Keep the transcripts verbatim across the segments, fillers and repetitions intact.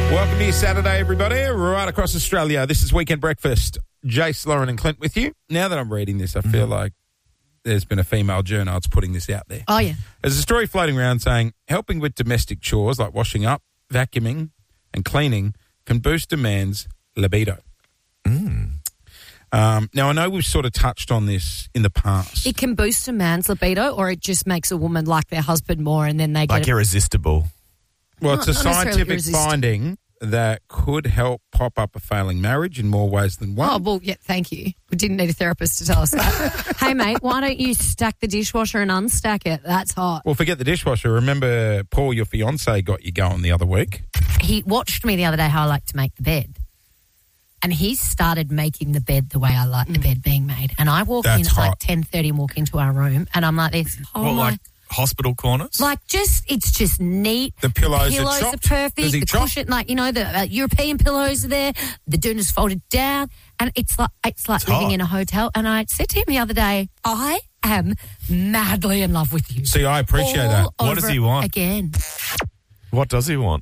Welcome to your Saturday, everybody, right across Australia. This is Weekend Breakfast. Jace, Lauren and Clint with you. Now that I'm reading this, I feel mm-hmm. like there's been a female journalist putting this out there. Oh, yeah. There's a story floating around saying helping with domestic chores like washing up, vacuuming and cleaning can boost a man's libido. Mm. Um, now, I know we've sort of touched on this in the past. It can boost a man's libido, or it just makes a woman like their husband more and then they get... Like irresistible. Well, not, it's a scientific finding that could help pop up a failing marriage in more ways than one. Oh, well, yeah, thank you. We didn't need a therapist to tell us that. Hey, mate, why don't you stack the dishwasher and unstack it? That's hot. Well, forget the dishwasher. Remember Paul, your fiancé, got you going the other week? He watched me the other day how I like to make the bed. And he started making the bed the way I like mm. the bed being made. And I walk That's in at hot. like ten thirty and walk into our room and I'm like this. Oh, what, my... like hospital corners? Like just, it's just neat. The pillows, the pillows are, are perfect. Does he the chop? cushion, like, you know, the uh, European pillows are there. The doona's folded down. And it's like, it's like It's living hot. in a hotel. And I said to him the other day, I am madly in love with you. See, I appreciate All that. What does over he want? Again. What does he want?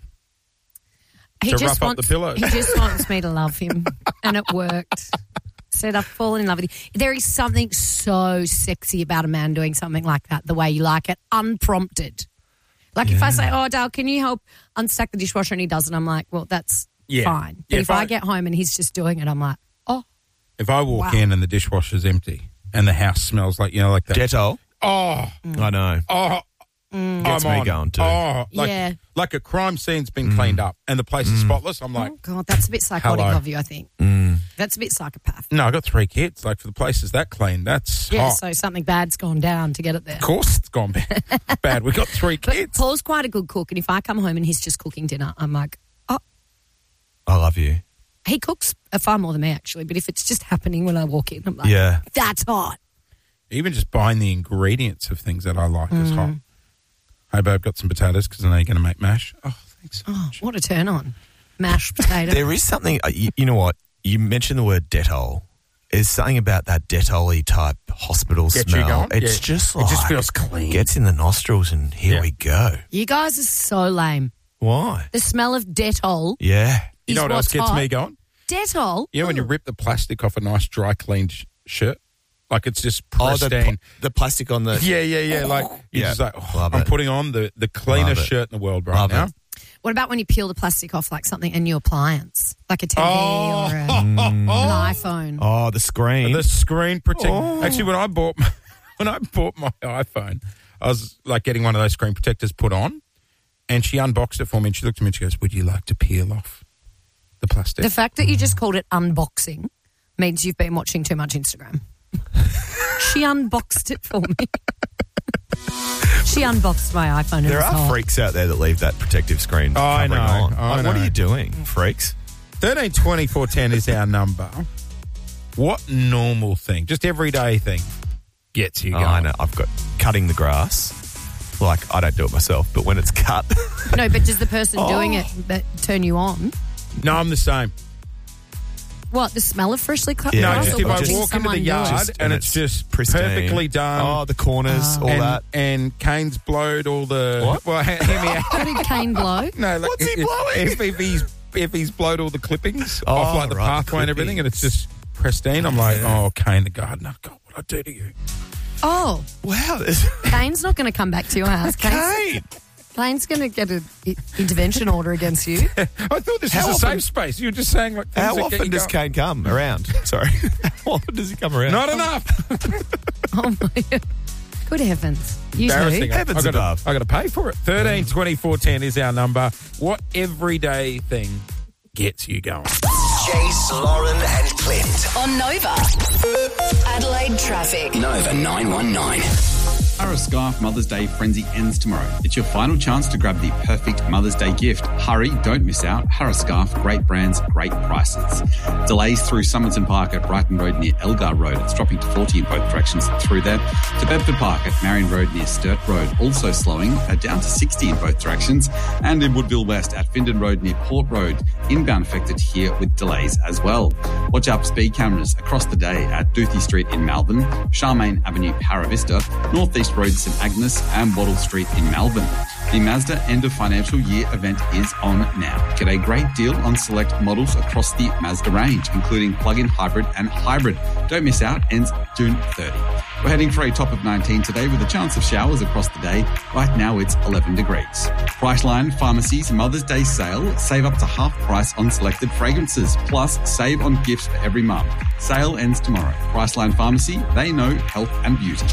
He To just rough up wants, the pillows. He just wants me to love him. And it worked. Said I've fallen in love with you. There is something so sexy about a man doing something like that, the way you like it, unprompted. Like yeah. if I say, oh, Dale, can you help unstack the dishwasher? And he doesn't, I'm like, well, that's yeah. fine. But Yeah, if, if I, I get home and he's just doing it, I'm like, oh. If I walk wow. in and the dishwasher's empty and the house smells like, you know, like that. Dettol? Oh. Mm. I know. Oh. Mm. Gets I'm me on. going too. Oh, like, Yeah. like a crime scene's been cleaned up and the place is spotless. I'm like, Oh, God, that's a bit psychotic Hello. of you, I think. Mm. That's a bit psychopath. no, I got three kids. Like, for the place is that clean, that's Yeah, hot. so something bad's gone down to get it there. Of course it's gone bad. bad. We got three But kids. Paul's quite a good cook, and if I come home and he's just cooking dinner, I'm like, oh, I love you. he cooks far more than me, actually. But if it's just happening when I walk in, I'm like, Yeah. that's hot. Even just buying the ingredients of things that I like is Mm. hot. Hey, babe, got some potatoes because I know you're going to make mash. Oh, thanks so Oh, much. what a turn on. Mashed potato. There is something, uh, you, you know what? You mentioned the word Dettol. There's something about that Dettol-y type hospital Get you smell. going? It's Yeah. just It like... just feels clean. Gets in the nostrils and here Yeah. we go. You guys are so lame. Why? The smell of Dettol Yeah. You is know what else what's gets hot. me going? Dettol? You know when you Ooh. rip the plastic off a nice dry cleaned sh- shirt? Like it's just Oh, the, pristine. pl- the plastic on the... yeah, yeah, yeah. Like you're Yeah. just like, oh, Love I'm it. putting on the, the cleanest Love it. shirt in the world right Love now. it. What about when you peel the plastic off like something, a new appliance? Like a T V Oh. or a, an iPhone? Oh, the screen. The screen protect. Oh. Actually, when I bought my, when I bought my iPhone, I was like getting one of those screen protectors put on, and she unboxed it for me. And she looked at me and she goes, "Would you like to peel off the plastic?" The fact that you just called it unboxing means you've been watching too much Instagram. She unboxed it for me. She unboxed my iPhone. And There it was are hot. freaks out there that leave that protective screen Oh, I covering know, on. I Like, what know. are you doing, freaks? Thirteen twenty four ten is our number. What normal thing, just everyday thing, gets you Oh, going? I know. I've got cutting the grass. Like, I don't do it myself, but when it's cut... No, but does the person Oh. doing it but turn you on? No, I'm the same. What, the smell of freshly cut Yeah, No, grass? just or if I watching walk into someone the do it? yard Just- and, and it's, it's just pristine. perfectly done. oh, the corners, all and, that. and Kane's blowed all the. What? Well, he- hear me out. What did Kane blow? No, like, What's he if, blowing? If, if he's if he's blowed all the clippings Oh, off like the right, the pathway and everything, and it's clippings. just pristine, I'm like, Yeah. oh, Kane the gardener, God, what I do to you? Oh, Wow. there's- Kane's not going to come back to your house. Kane's, Kane! Kane's going to get an intervention order against you. I thought this How was a often- safe space. You were just saying like things How that get often you does going. Kane come around? Sorry. How often does he come around? Not enough. Oh, my God. Good heavens. You Embarrassing. too. Heavens I gotta, above. I got to pay for it. Thirteen twenty four ten is our number. What everyday thing gets you going? Jace, Lauren and Clint. On Nova. Adelaide traffic. Nova nine one nine. Harrow Scarf Mother's Day frenzy ends tomorrow. It's your final chance to grab the perfect Mother's Day gift. Hurry, don't miss out. Harrow Scarf, great brands, great prices. Delays through Somerton Park at Brighton Road near Elgar Road. It's dropping to forty in both directions through there. To Bedford Park at Marion Road near Sturt Road. Also slowing uh, down to sixty in both directions. And in Woodville West at Findon Road near Port Road. Inbound affected here with delays as well. Watch out for speed cameras across the day at Doothie Street in Malvern, Charmaine Avenue, Para Vista, Northeast Post Road, St Agnes and Wattle Street in Melbourne. The Mazda end of financial year event is on now. Get a great deal on select models across the Mazda range, including plug-in hybrid and hybrid. Don't miss out, ends June thirtieth. We're heading for a top of nineteen today with a chance of showers across the day. Right now it's eleven degrees. Priceline Pharmacy's Mother's Day sale. Save up to half price on selected fragrances. Plus, save on gifts for every mum. Sale ends tomorrow. Priceline Pharmacy, they know health and beauty.